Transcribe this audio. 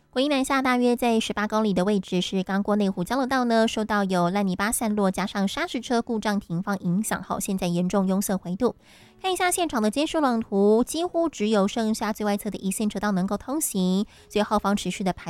国一南下大约在18公里的位置是刚过内湖交流道呢，受到有烂泥巴散落加上砂石车故障停放影响后，现在严重拥塞回堵。看一下现场的监视网图，几乎只有剩下最外侧的一线车道能够通行，所以后方持续的排